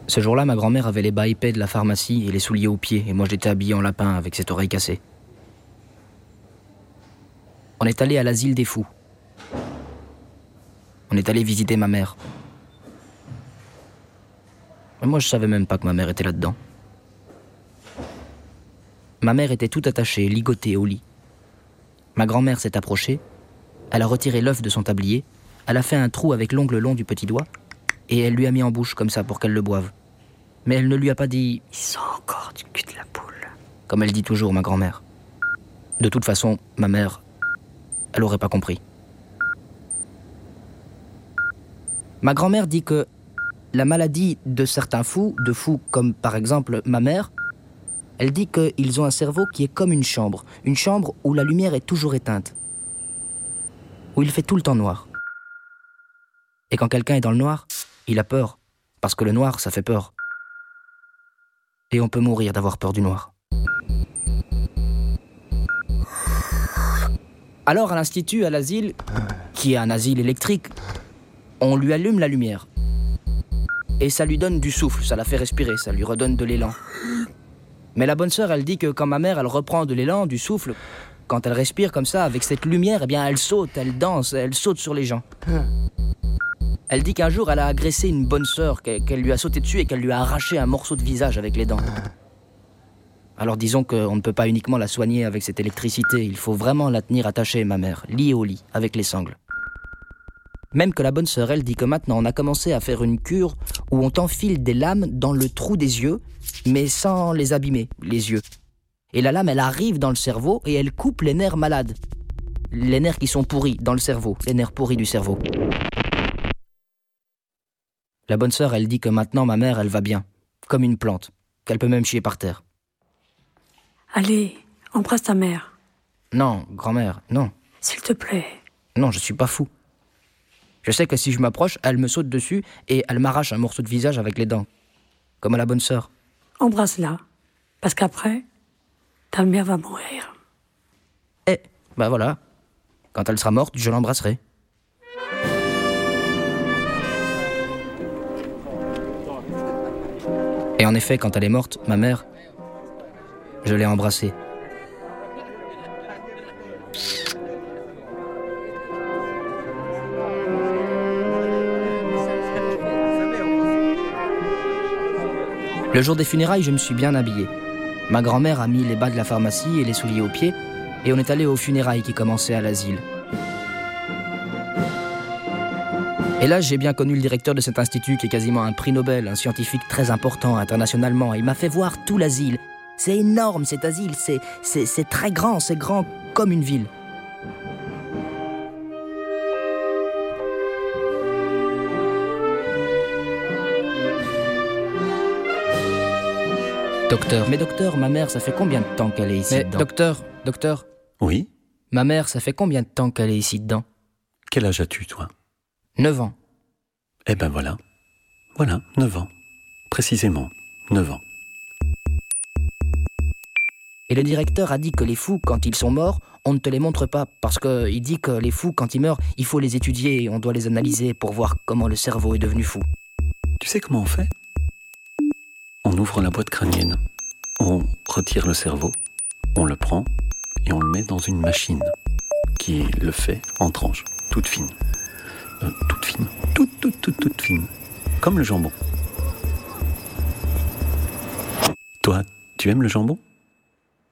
Ce jour-là, ma grand-mère avait les bas épais de la pharmacie et les souliers aux pieds, et moi j'étais habillé en lapin avec cette oreille cassée. On est allé à l'asile des fous. On est allé visiter ma mère. Mais moi, je savais même pas que ma mère était là-dedans. Ma mère était tout attachée, ligotée au lit. Ma grand-mère s'est approchée, elle a retiré l'œuf de son tablier, elle a fait un trou avec l'ongle long du petit doigt, et elle lui a mis en bouche comme ça pour qu'elle le boive. Mais elle ne lui a pas dit « Il sent encore du cul de la poule », comme elle dit toujours, ma grand-mère. De toute façon, ma mère, elle aurait pas compris. Ma grand-mère dit que la maladie de certains fous, de fous comme par exemple ma mère, elle dit qu'ils ont un cerveau qui est comme une chambre où la lumière est toujours éteinte, où il fait tout le temps noir. Et quand quelqu'un est dans le noir, il a peur, parce que le noir, ça fait peur. Et on peut mourir d'avoir peur du noir. Alors à l'institut, à l'asile, qui est un asile électrique, on lui allume la lumière. Et ça lui donne du souffle, ça la fait respirer, ça lui redonne de l'élan. Mais la bonne sœur, elle dit que quand ma mère, elle reprend de l'élan, du souffle, quand elle respire comme ça, avec cette lumière, eh bien elle saute, elle danse, elle saute sur les gens. Elle dit qu'un jour, elle a agressé une bonne sœur, qu'elle lui a sauté dessus et qu'elle lui a arraché un morceau de visage avec les dents. Alors disons qu'on ne peut pas uniquement la soigner avec cette électricité, il faut vraiment la tenir attachée, ma mère, liée au lit, avec les sangles. Même que la bonne sœur, elle dit que maintenant on a commencé à faire une cure où on t'enfile des lames dans le trou des yeux, mais sans les abîmer, les yeux. Et la lame, elle arrive dans le cerveau et elle coupe les nerfs malades. Les nerfs qui sont pourris dans le cerveau, les nerfs pourris du cerveau. La bonne sœur, elle dit que maintenant ma mère, elle va bien, comme une plante, qu'elle peut même chier par terre. Allez, embrasse ta mère. Non, grand-mère, non. S'il te plaît. Non, je suis pas fou. Je sais que si je m'approche, elle me saute dessus et elle m'arrache un morceau de visage avec les dents. Comme à la bonne sœur. Embrasse-la, parce qu'après, ta mère va mourir. Eh, ben voilà. Quand elle sera morte, je l'embrasserai. Et en effet, quand elle est morte, ma mère, je l'ai embrassée. Le jour des funérailles, je me suis bien habillé. Ma grand-mère a mis les bas de la pharmacie et les souliers aux pieds, et on est allé aux funérailles qui commençaient à l'asile. Et là, j'ai bien connu le directeur de cet institut qui est quasiment un prix Nobel, un scientifique très important internationalement. Il m'a fait voir tout l'asile. C'est énorme cet asile, c'est très grand, c'est grand comme une ville. Docteur, mais docteur, ma mère, ça fait combien de temps qu'elle est ici dedans ? Docteur. Oui ? Ma mère, ça fait combien de temps qu'elle est ici dedans ? Quel âge as-tu, toi ? 9 ans. Eh ben voilà. Voilà, 9 ans. Précisément, 9 ans. Et le directeur a dit que les fous, quand ils sont morts, on ne te les montre pas, parce qu'il dit que les fous, quand ils meurent, il faut les étudier et on doit les analyser pour voir comment le cerveau est devenu fou. Tu sais comment on fait ? On ouvre la boîte crânienne, on retire le cerveau, on le prend et on le met dans une machine qui le fait en tranches, toutes fines. Toutes fines. Comme le jambon. Toi, tu aimes le jambon ?